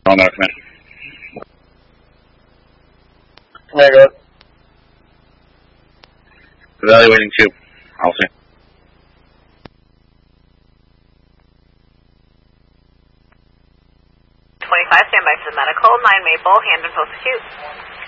On that, command. Command, go ahead. Evaluating 2. I'll see. 25, stand by for the medical. 9 Maple, hand and post acute.